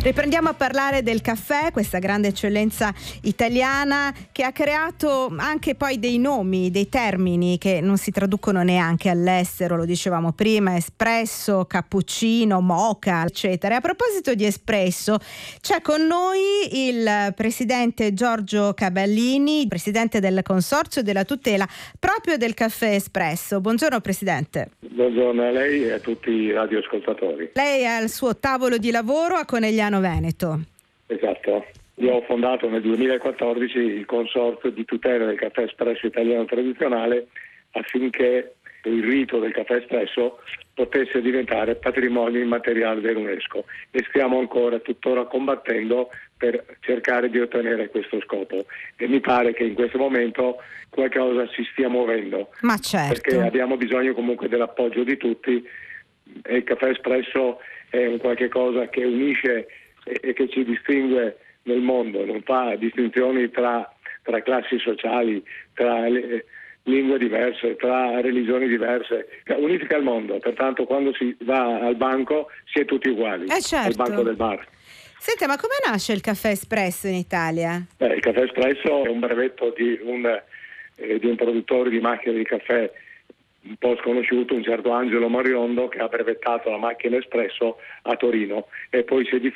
Riprendiamo a parlare del caffè, questa grande eccellenza italiana che ha creato anche poi dei nomi, dei termini che non si traducono neanche all'estero, lo dicevamo prima: espresso, cappuccino, mocha, eccetera. E a proposito di espresso, c'è con noi il presidente Giorgio Caballini, presidente del Consorzio della tutela proprio del caffè espresso. Buongiorno Presidente. Buongiorno a lei e a tutti i radioascoltatori. Lei è al suo tavolo di lavoro a Conegliano Veneto. Esatto. Io ho fondato nel 2014 il Consorzio di tutela del caffè espresso italiano tradizionale affinché il rito del caffè espresso potesse diventare patrimonio immateriale dell'UNESCO e stiamo tuttora combattendo per cercare di ottenere questo scopo e mi pare che in questo momento qualcosa si stia muovendo. Ma certo. Perché abbiamo bisogno comunque dell'appoggio di tutti e il caffè espresso è un qualche cosa che unisce e che ci distingue nel mondo, non fa distinzioni tra classi sociali, tra lingue diverse, tra religioni diverse, unifica il mondo, pertanto quando si va al banco si è tutti uguali, certo. Al banco del bar. Senta, ma come nasce il caffè espresso in Italia? Il caffè espresso è un brevetto di un produttore di macchine di caffè un po' sconosciuto, un certo Angelo Mariondo, che ha brevettato la macchina espresso a Torino e poi si è